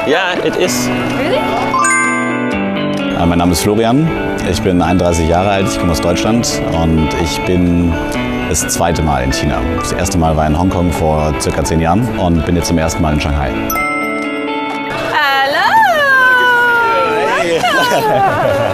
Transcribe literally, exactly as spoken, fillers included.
Yeah, it is. Really? Mein Name ist Florian, ich bin einunddreißig Jahre alt, ich komme aus Deutschland und ich bin das zweite Mal in China. Das erste Mal war in Hongkong vor circa zehn Jahren und bin jetzt zum ersten Mal in Shanghai. Hello!